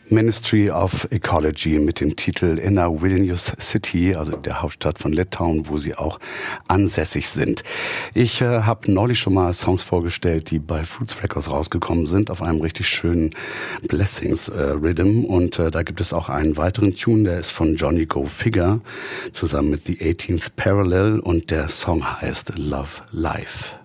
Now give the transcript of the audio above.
Ministry of Ecology mit dem Titel Inner Vilnius City, also der Hauptstadt von Litauen, wo sie auch ansässig sind. Ich habe neulich schon mal Songs vorgestellt, die bei Fruits Records rausgekommen sind, auf einem richtig schönen Blessings Rhythm. Und da gibt es auch einen weiteren Tune, der ist von Johnny Go Figure, zusammen mit The 18th Parallel, und der Song heißt Love Life.